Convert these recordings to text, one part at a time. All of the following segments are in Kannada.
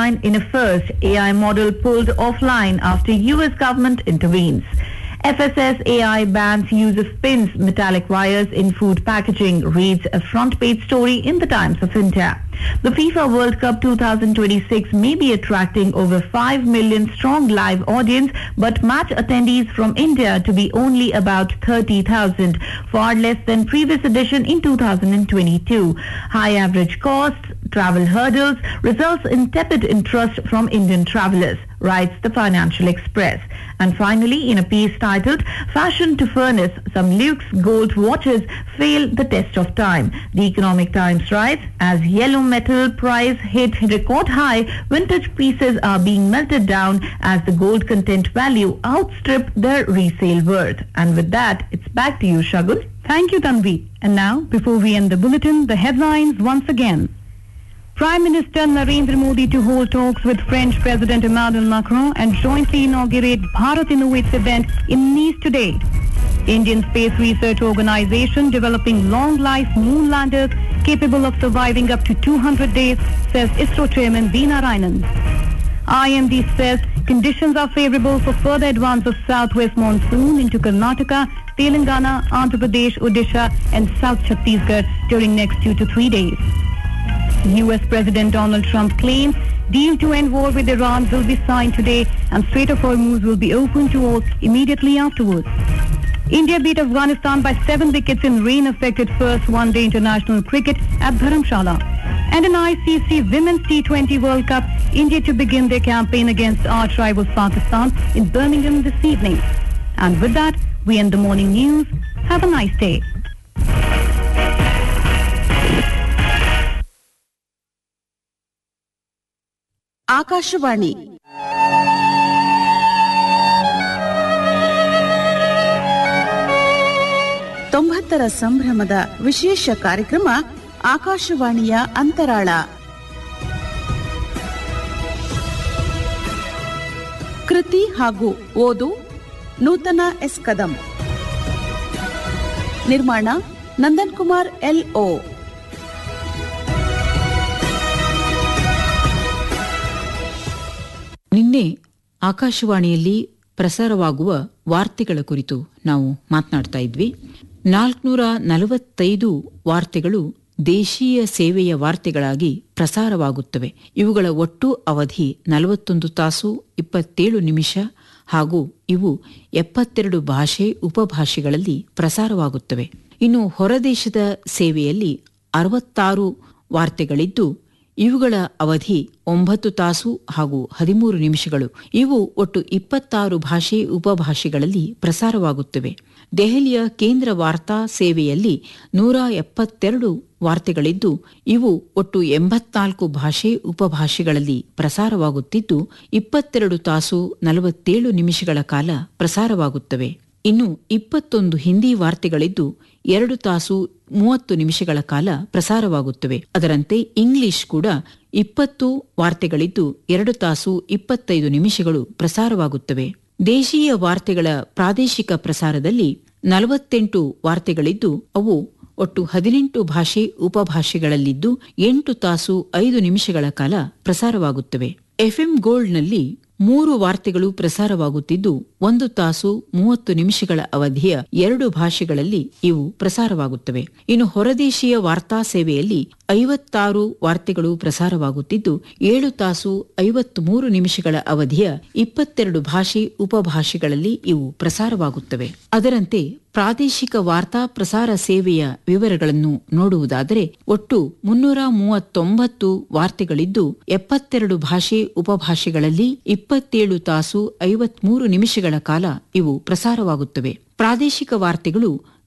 design in a first. AI model pulled offline after US government intervenes. FSS AI bans use of pins, metallic wires in food packaging, reads a front page story in the Times of India. The FIFA World Cup 2026 may be attracting over 5 million strong live audience, but match attendees from India to be only about 30,000, far less than previous edition in 2022. High average costs, travel hurdles results in tepid interest from Indian travelers, writes the Financial Express. And finally, in a piece titled Fashion to Furnace, some luxe gold watches fail the test of time. The Economic Times writes, as yellow metal price hit record high, vintage pieces are being melted down as the gold content value outstrip their resale worth. And with that, it's back to you, Shagun. Thank you, Tanvi. And now, before we end the bulletin, the headlines once again. Prime Minister Narendra Modi to hold talks with French President Emmanuel Macron and jointly inaugurate Bharat Innovates event in Nice today. Indian Space Research Organization developing long-life moon landers capable of surviving up to 200 days, says ISRO Chairman B. Narayanan. IMD says conditions are favorable for further advance of southwest monsoon into Karnataka, Telangana, Andhra Pradesh, Odisha and South Chhattisgarh during next 2 to 3 days. US President Donald Trump claims deal to end war with Iran will be signed today and Strait of Hormuz will be open to all immediately afterwards. India beat Afghanistan by 7 wickets in rain-affected first one-day international cricket at Dharamshala. And in ICC Women's T20 World Cup, India to begin their campaign against arch rivals Pakistan in Birmingham this evening. And with that, we end the morning news. Have a nice day. Akashvani ತೊಂಬತ್ತರ ಸಂಭ್ರಮದ ವಿಶೇಷ ಕಾರ್ಯಕ್ರಮ ಆಕಾಶವಾಣಿಯ ಅಂತರಾಳ. ಕೃತಿ ಹಾಗೂ ಓದು ನೂತನ ಎಸ್ ಕದಂ. ನಿರ್ಮಾಣ ನಂದನ್ ಕುಮಾರ್ LO. ನಿನ್ನೆ ಆಕಾಶವಾಣಿಯಲ್ಲಿ ಪ್ರಸಾರವಾಗುವ ವಾರ್ತೆಗಳ ಕುರಿತು ನಾವು ಮಾತನಾಡ್ತಾ ಇದ್ವಿ. 445 ವಾರ್ತೆಗಳು ದೇಶೀಯ ಸೇವೆಯ ವಾರ್ತೆಗಳಾಗಿ ಪ್ರಸಾರವಾಗುತ್ತವೆ. ಇವುಗಳ ಒಟ್ಟು ಅವಧಿ 41 ತಾಸು 27 ನಿಮಿಷ ಹಾಗೂ ಇವು 72 ಭಾಷೆ ಉಪಭಾಷೆಗಳಲ್ಲಿ ಪ್ರಸಾರವಾಗುತ್ತವೆ. ಇನ್ನು ಹೊರದೇಶದ ಸೇವೆಯಲ್ಲಿ 66 ವಾರ್ತೆಗಳಿದ್ದು ಇವುಗಳ ಅವಧಿ 9 ತಾಸು ಹಾಗೂ 13 ನಿಮಿಷಗಳು. ಇವು ಒಟ್ಟು 26 ಭಾಷೆ ಉಪಭಾಷೆಗಳಲ್ಲಿ ಪ್ರಸಾರವಾಗುತ್ತವೆ. ದೆಹಲಿಯ ಕೇಂದ್ರ ವಾರ್ತಾ ಸೇವೆಯಲ್ಲಿ 172 ವಾರ್ತೆಗಳಿದ್ದು ಇವು ಒಟ್ಟು 84 ಭಾಷೆ ಉಪಭಾಷೆಗಳಲ್ಲಿ ಪ್ರಸಾರವಾಗುತ್ತಿದ್ದು 22 ತಾಸು 47 ನಿಮಿಷಗಳ ಕಾಲ ಪ್ರಸಾರವಾಗುತ್ತವೆ. ಇನ್ನು 21 ಹಿಂದಿ ವಾರ್ತೆಗಳಿದ್ದು 2 ತಾಸು 30 ನಿಮಿಷಗಳ ಕಾಲ ಪ್ರಸಾರವಾಗುತ್ತವೆ. ಅದರಂತೆ ಇಂಗ್ಲಿಷ್ ಕೂಡ 20 ವಾರ್ತೆಗಳಿದ್ದು 2 ತಾಸು 25 ನಿಮಿಷಗಳು ಪ್ರಸಾರವಾಗುತ್ತವೆ. ದೇಶೀಯ ವಾರ್ತೆಗಳ ಪ್ರಾದೇಶಿಕ ಪ್ರಸಾರದಲ್ಲಿ 48 ವಾರ್ತೆಗಳಿದ್ದು ಅವು ಒಟ್ಟು 18 ಭಾಷೆ ಉಪಭಾಷೆಗಳಲ್ಲಿದ್ದು 8 ತಾಸು 5 ನಿಮಿಷಗಳ ಕಾಲ ಪ್ರಸಾರವಾಗುತ್ತವೆ. ಎಫ್ಎಂ ಗೋಲ್ಡ್ನಲ್ಲಿ 3 ವಾರ್ತೆಗಳು ಪ್ರಸಾರವಾಗುತ್ತಿದ್ದು 1 ತಾಸು 30 ನಿಮಿಷಗಳ ಅವಧಿಯ 2 ಭಾಷೆಗಳಲ್ಲಿ ಇವು ಪ್ರಸಾರವಾಗುತ್ತವೆ. ಇನ್ನು ಹೊರದೇಶೀಯ ವಾರ್ತಾ ಸೇವೆಯಲ್ಲಿ 56 ವಾರ್ತೆಗಳು ಪ್ರಸಾರವಾಗುತ್ತಿದ್ದು 7 ತಾಸು 53 ನಿಮಿಷಗಳ ಅವಧಿಯ 22 ಭಾಷೆ ಉಪಭಾಷೆಗಳಲ್ಲಿ ಇವು ಪ್ರಸಾರವಾಗುತ್ತವೆ. ಅದರಂತೆ ಪ್ರಾದೇಶಿಕ ವಾರ್ತಾ ಪ್ರಸಾರ ಸೇವೆಯ ವಿವರಗಳನ್ನು ನೋಡುವುದಾದರೆ ಒಟ್ಟು 339 ವಾರ್ತೆಗಳಿದ್ದು 72 ಭಾಷೆ ಉಪಭಾಷೆಗಳಲ್ಲಿ 27 ತಾಸು 53 ನಿಮಿಷಗಳ ಕಾಲ ಇವು ಪ್ರಸಾರವಾಗುತ್ತವೆ. ಪ್ರಾದೇಶಿಕ ವಾರ್ತೆಗಳು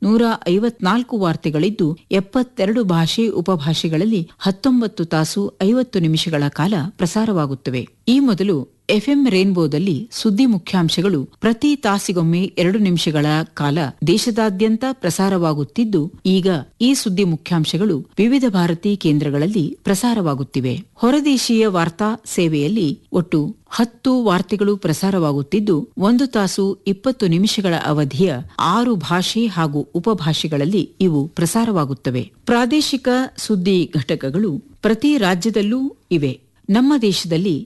154 ವಾರ್ತೆಗಳಿದ್ದು 72 ಭಾಷೆ ಉಪಭಾಷೆಗಳಲ್ಲಿ 19 ತಾಸು 50 ನಿಮಿಷಗಳ ಕಾಲ ಪ್ರಸಾರವಾಗುತ್ತವೆ. ಈ ಮೊದಲು ಎಫ್ಎಂ ರೇನ್ಬೋದಲ್ಲಿ ಸುದ್ದಿ ಮುಖ್ಯಾಂಶಗಳು ಪ್ರತಿ ತಾಸಿಗೊಮ್ಮೆ 2 ನಿಮಿಷಗಳ ಕಾಲ ದೇಶದಾದ್ಯಂತ ಪ್ರಸಾರವಾಗುತ್ತಿದ್ದು ಈಗ ಈ ಸುದ್ದಿ ಮುಖ್ಯಾಂಶಗಳು ವಿವಿಧ ಭಾರತಿ ಕೇಂದ್ರಗಳಲ್ಲಿ ಪ್ರಸಾರವಾಗುತ್ತಿವೆ. ಹೊರದೇಶೀಯ ವಾರ್ತಾ ಸೇವೆಯಲ್ಲಿ ಒಟ್ಟು 10 ವಾರ್ತೆಗಳು ಪ್ರಸಾರವಾಗುತ್ತಿದ್ದು 1 ತಾಸು 20 ನಿಮಿಷಗಳ ಅವಧಿಯ 6 ಭಾಷೆ ಹಾಗೂ ಉಪಭಾಷೆಗಳಲ್ಲಿ ಇವು ಪ್ರಸಾರವಾಗುತ್ತವೆ. ಪ್ರಾದೇಶಿಕ ಸುದ್ದಿ ಘಟಕಗಳು ಪ್ರತಿ ರಾಜ್ಯದಲ್ಲೂ ಇವೆ. ನಮ್ಮ ದೇಶದಲ್ಲಿ